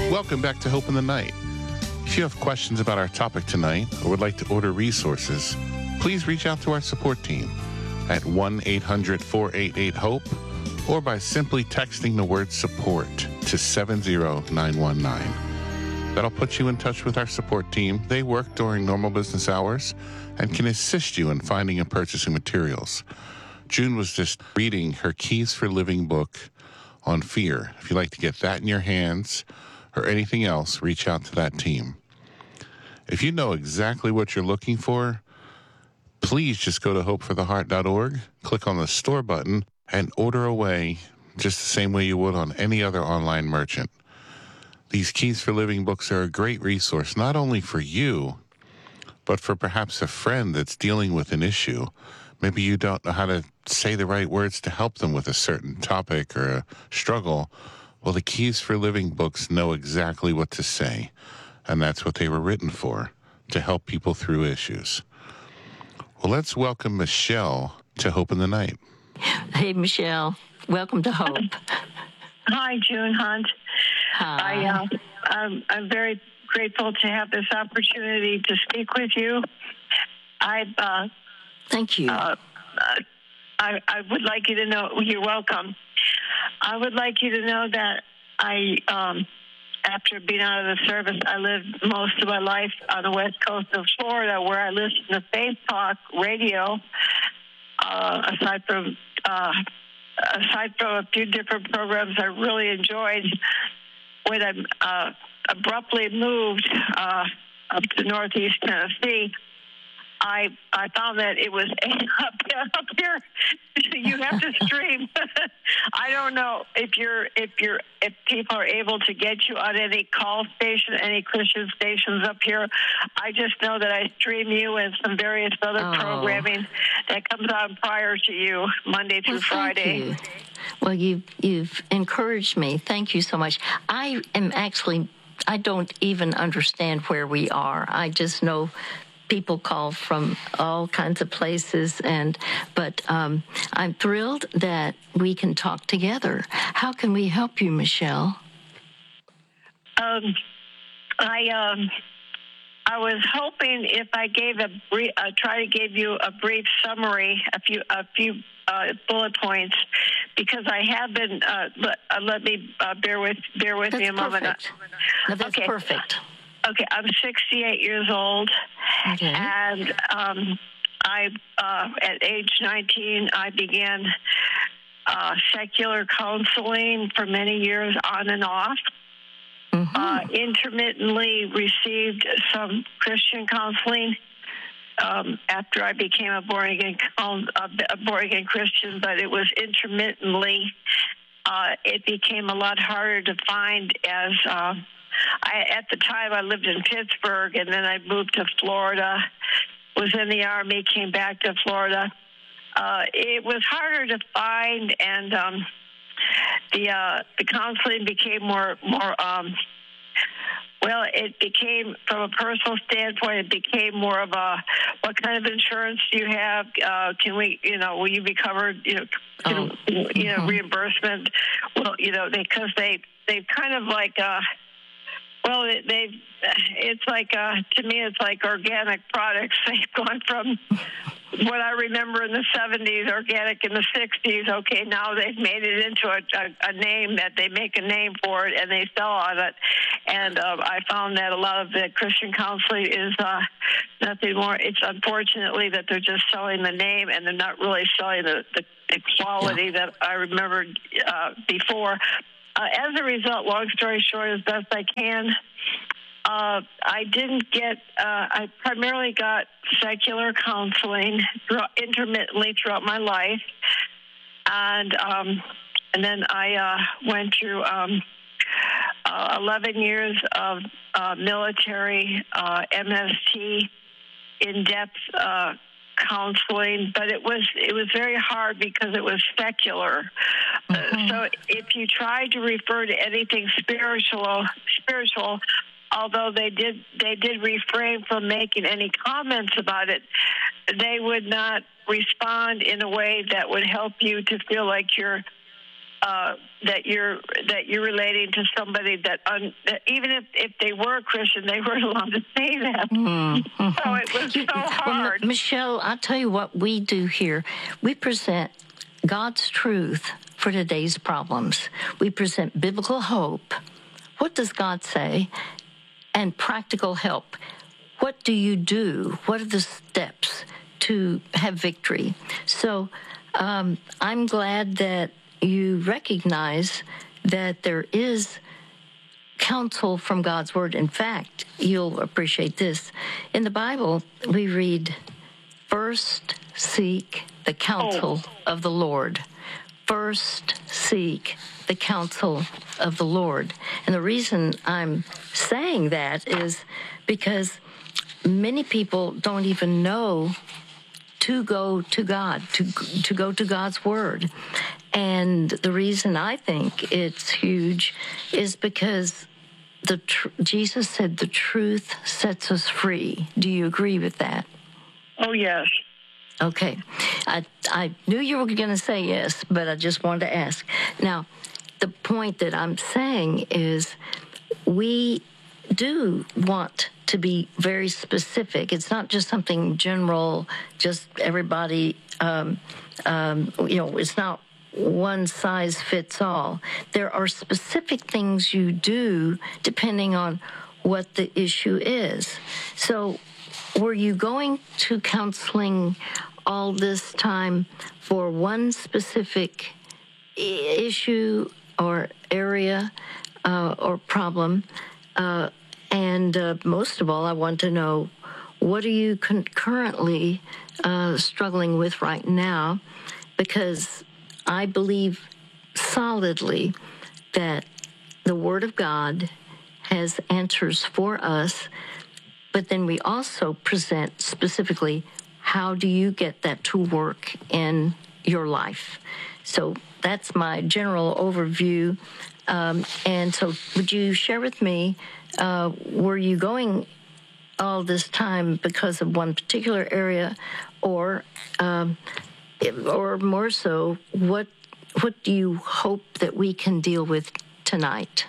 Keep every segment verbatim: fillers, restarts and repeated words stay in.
Welcome back to Hope in the Night. If you have questions about our topic tonight or would like to order resources, please reach out to our support team at one eight hundred four eight eight HOPE or by simply texting the word support to seven zero nine one nine. That'll put you in touch with our support team. They work during normal business hours and can assist you in finding and purchasing materials. June was just reading her Keys for Living book on fear. If you'd like to get that in your hands or anything else, reach out to that team. If you know exactly what you're looking for, please just go to hope for the heart dot org, click on the store button, and order away just the same way you would on any other online merchant. These Keys for Living books are a great resource, not only for you, but for perhaps a friend that's dealing with an issue. Maybe you don't know how to say the right words to help them with a certain topic or a struggle. Well, the Keys for Living books know exactly what to say, and that's what they were written for, to help people through issues. Well, let's welcome Michelle to Hope in the Night. Hey, Michelle. Welcome to Hope. Hi, June Hunt. Hi. I, uh, I'm, I'm very grateful to have this opportunity to speak with you. I, uh, Thank you. Uh, I, I would like you to know, you're welcome. I would like you to know that I, um, after being out of the service, I lived most of my life on the west coast of Florida, where I listened to Faith Talk radio, uh, aside from uh, aside from a few different programs I really enjoyed. When I uh, abruptly moved uh, up to Northeast Tennessee, I I found that it was up here. Up here you have to stream. I don't know if you're if you're if people are able to get you on any call station, any Christian stations up here. I just know that I stream you and some various other oh. programming that comes on prior to you, Monday through well, Friday. You. Well, you you've encouraged me. Thank you so much. I am actually I don't even understand where we are. I just know people call from all kinds of places, and but um, I'm thrilled that we can talk together. How can we help you, Michelle? Um, I um, I was hoping if I gave a brief, uh, try to give you a brief summary, a few a few uh, bullet points, because I have been. Uh, let, uh, let me uh, bear with bear with that's me a moment. Perfect. No, that's okay. perfect. Okay, I'm sixty-eight years old, okay. and um, I, uh, at age nineteen, I began uh, secular counseling for many years, on and off. Mm-hmm. Uh, intermittently received some Christian counseling um, after I became a born again a born again Christian, but it was intermittently. Uh, it became a lot harder to find as. Uh, I, at the time, I lived in Pittsburgh, and then I moved to Florida, was in the Army, came back to Florida. Uh, it was harder to find, and um, the uh, the counseling became more, more um, well, it became, from a personal standpoint, it became more of a, what kind of insurance do you have? Uh, can we, you know, will you be covered, you know, can, oh. you know, mm-hmm. reimbursement? Well, you know, because they, they kind of like, uh, Well, they it's like, uh, to me, it's like organic products. They've gone from what I remember in the seventies, organic in the sixties. Okay, now they've made it into a, a, a name that they make a name for it and they sell on it. And uh, I found that a lot of the Christian counseling is uh, nothing more. It's unfortunately that they're just selling the name and they're not really selling the, the, the quality that I remembered uh, before. Uh, as a result, long story short, as best I can, uh, I didn't get, uh, I primarily got secular counseling throughout, intermittently throughout my life. And um, and then I uh, went through um, uh, eleven years of uh, military uh, M S T, in-depth uh counseling, but it was it was very hard because it was secular. Mm-hmm. Uh, so if you tried to refer to anything spiritual, spiritual, although they did they did refrain from making any comments about it, they would not respond in a way that would help you to feel like you're uh, that you're that you're relating to somebody that, un, that even if, if they were a Christian, they weren't allowed to say that. Mm-hmm. So it was so hard. Well, Michelle, I'll tell you what we do here. We present God's truth for today's problems. We present biblical hope. What does God say? And practical help. What do you do? What are the steps to have victory? So um, I'm glad that you recognize that there is counsel from God's word. In fact, you'll appreciate this. In the Bible, we read, first seek the counsel oh. of the Lord. First seek the counsel of the Lord. And the reason I'm saying that is because many people don't even know to go to God, to to go to God's word. And the reason I think it's huge is because the tr- Jesus said the truth sets us free. Do you agree with that? Oh, yes. Okay. I I knew you were going to say yes, but I just wanted to ask. Now, the point that I'm saying is we do want to be very specific. It's not just something general, just everybody, um, um, you know, it's not one size fits all. There are specific things you do depending on what the issue is. So were you going to counseling all this time for one specific issue or area uh, or problem? Uh, and uh, most of all, I want to know, what are you con- currently uh, struggling with right now? Because I believe solidly that the Word of God has answers for us, but then we also present specifically, how do you get that to work in your life? So that's my general overview. Um, and so would you share with me, uh, were you going all this time because of one particular area, or um, or more so, what what do you hope that we can deal with tonight?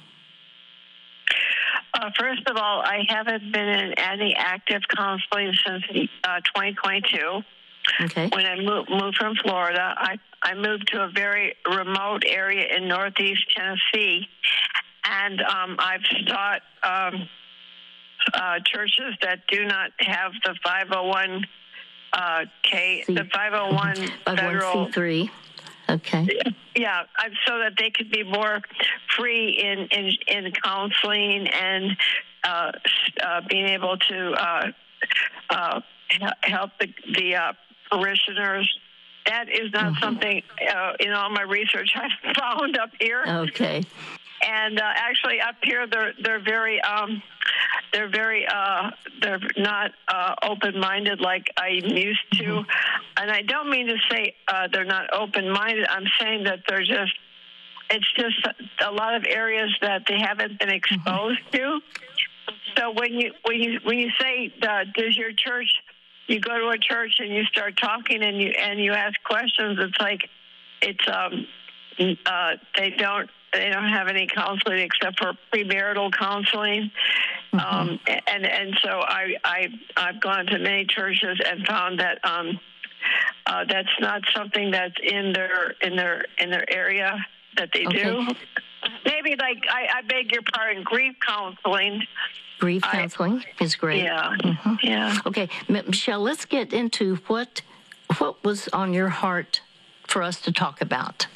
Uh, first of all, I haven't been in any active counseling since uh, twenty twenty-two. Okay. When I moved, moved from Florida, I, I moved to a very remote area in northeast Tennessee, and um, I've sought um, uh, churches that do not have the five oh one uh, K, the five oh one federal C three. Okay. Yeah, so that they could be more free in in, in counseling and uh, uh, being able to uh, uh, help the, the uh, parishioners. That is not mm-hmm. something uh, in all my research I've found up here. Okay. And uh, actually, up here they're they're very um, they're very uh, they're not uh, open-minded like I'm used to, mm-hmm. and I don't mean to say uh, they're not open-minded. I'm saying that they're just it's just a lot of areas that they haven't been exposed mm-hmm. to. So when you when you when you say uh, does your church, you go to a church and you start talking and you and you ask questions. It's like it's um uh, they don't. They don't have any counseling except for premarital counseling, mm-hmm. um, and and so I I I've gone to many churches and found that um, uh, that's not something that's in their in their in their area that they okay. do. Maybe like I, I beg your pardon, grief counseling. Grief counseling I, is great. Yeah, mm-hmm. yeah. Okay, M- Michelle, let's get into what what was on your heart for us to talk about.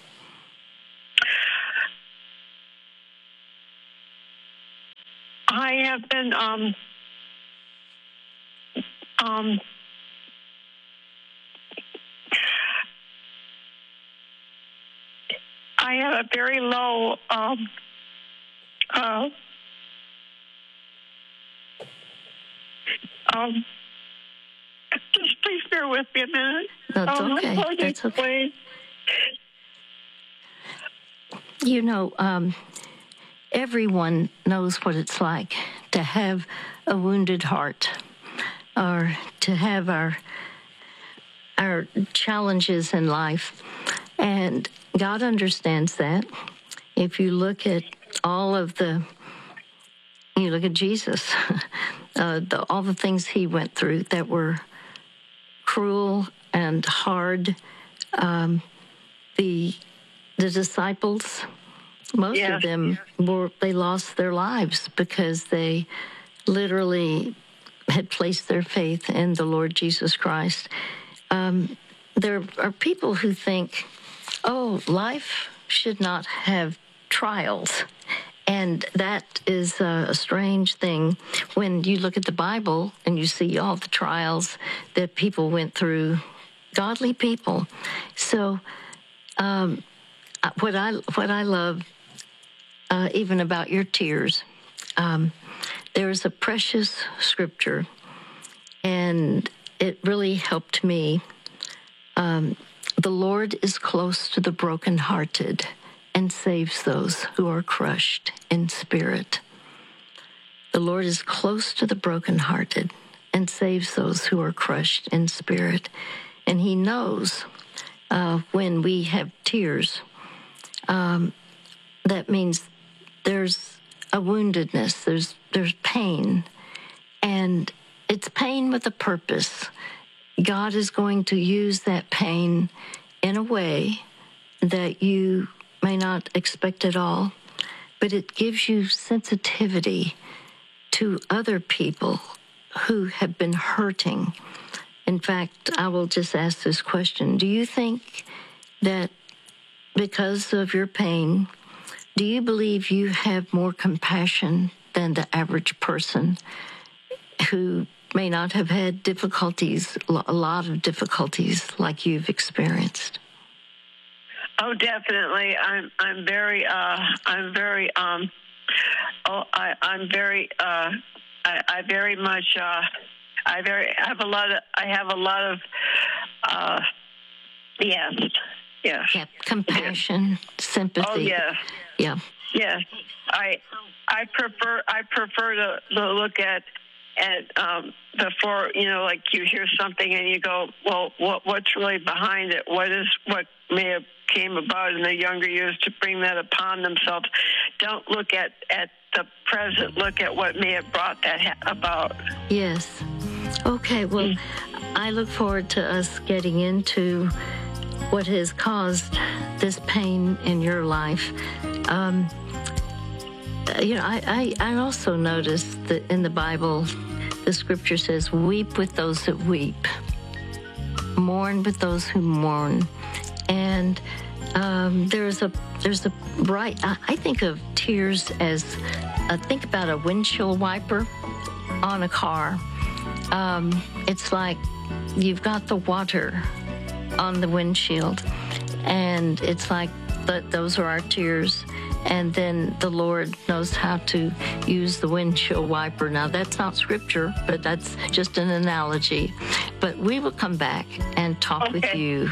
I have been um, um, I have a very low um, uh, um, just please bear with me a minute. That's um, okay. That's okay. You know, um, everyone knows what it's like to have a wounded heart, or to have our our challenges in life. And God understands that. If you look at all of the, you look at Jesus, uh, the, all the things he went through that were cruel and hard. Um, the the disciples, most yeah. of them were they lost their lives because they literally had placed their faith in the Lord Jesus Christ. Um, there are people who think, oh, life should not have trials. And that is a strange thing when you look at the Bible and you see all the trials that people went through, godly people. So um, what I what I love, uh, even about your tears, um, there is a precious scripture, and it really helped me. Um, the Lord is close to the brokenhearted and saves those who are crushed in spirit. The Lord is close to the brokenhearted and saves those who are crushed in spirit. And he knows uh, when we have tears, um, that means there's a woundedness, there's there's pain, and it's pain with a purpose. God is going to use that pain in a way that you may not expect at all, but it gives you sensitivity to other people who have been hurting. In fact, I will just ask this question. Do you think that because of your pain, do you believe you have more compassion than the average person who may not have had difficulties, a lot of difficulties like you've experienced? Oh, definitely. I'm I'm very uh, I'm very um oh I I'm very uh I, I very much uh I very I have a lot of I have a lot of uh yes yes yeah, compassion, yes. sympathy. Oh yes. Yeah. Yes. I I prefer I prefer to, to look at at um before, you know, like you hear something and you go, well, what what's really behind it? What is what may have came about in the younger years to bring that upon themselves? Don't look at, at the present. Look at what may have brought that ha- about. Yes. Okay, well, I look forward to us getting into what has caused this pain in your life. Um, you know, I, I, I also noticed that in the Bible, the scripture says, weep with those that weep, mourn with those who mourn. And um, there's a there's a bright. I, I think of tears as uh, think about a windshield wiper on a car. Um, it's like you've got the water on the windshield, and it's like the, those are our tears. And then the Lord knows how to use the windshield wiper. Now, that's not scripture, but that's just an analogy. But we will come back and talk okay. with you.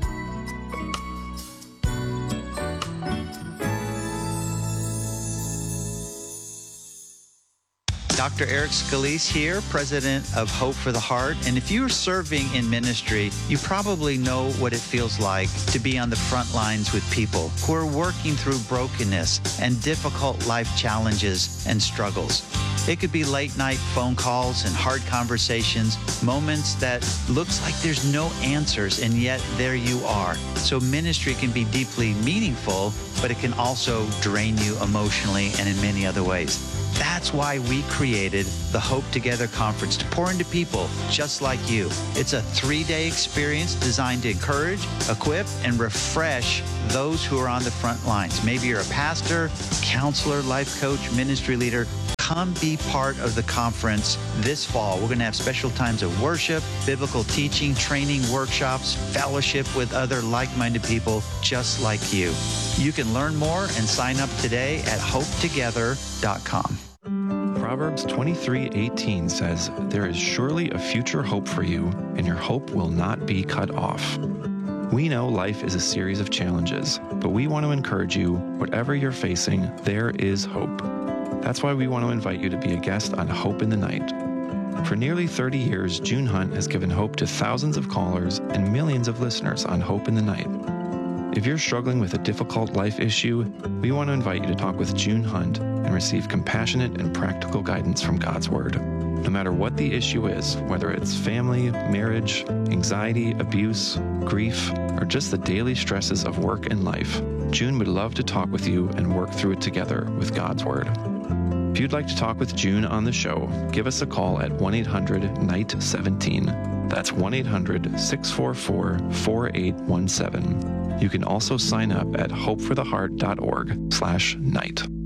Doctor Eric Scalise here, president of Hope for the Heart. And if you're serving in ministry, you probably know what it feels like to be on the front lines with people who are working through brokenness and difficult life challenges and struggles. It could be late night phone calls and hard conversations, moments that looks like there's no answers, and yet there you are. So ministry can be deeply meaningful, but it can also drain you emotionally and in many other ways. That's why we created the Hope Together Conference to pour into people just like you. It's a three-day experience designed to encourage, equip, and refresh those who are on the front lines. Maybe you're a pastor, counselor, life coach, ministry leader. Come be part of the conference this fall. We're going to have special times of worship, biblical teaching, training, workshops, fellowship with other like-minded people just like you. You can learn more and sign up today at hope together dot com. Proverbs twenty-three eighteen says, "There is surely a future hope for you, and your hope will not be cut off." We know life is a series of challenges, but we want to encourage you, whatever you're facing, there is hope. That's why we want to invite you to be a guest on Hope in the Night. For nearly thirty years, June Hunt has given hope to thousands of callers and millions of listeners on Hope in the Night. If you're struggling with a difficult life issue, we want to invite you to talk with June Hunt and receive compassionate and practical guidance from God's Word. No matter what the issue is, whether it's family, marriage, anxiety, abuse, grief, or just the daily stresses of work and life, June would love to talk with you and work through it together with God's Word. If you'd like to talk with June on the show, give us a call at one eight hundred N I G H T seventeen. That's one eight hundred, six four four, four eight one seven. You can also sign up at hope for the heart dot org slash night.